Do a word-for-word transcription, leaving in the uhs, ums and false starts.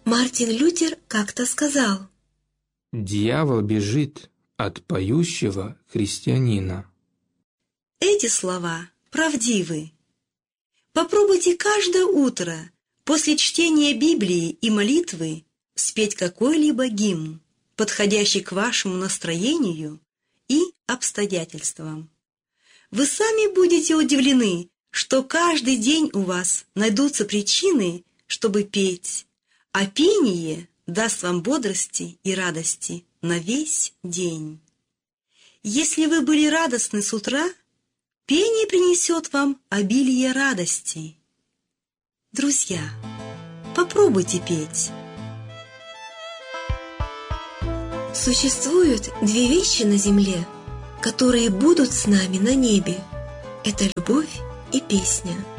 Мартин Лютер как-то сказал: «Дьявол бежит от поющего христианина». Эти слова правдивы. Попробуйте каждое утро после чтения Библии и молитвы спеть какой-либо гимн, подходящий к вашему настроению и обстоятельствам. Вы сами будете удивлены, что каждый день у вас найдутся причины, чтобы петь, а пение даст вам бодрости и радости на весь день. Если вы были радостны с утра, пение принесет вам обилие радости. Друзья, попробуйте петь. Существуют две вещи на земле, которые будут с нами на небе. Это любовь и песня.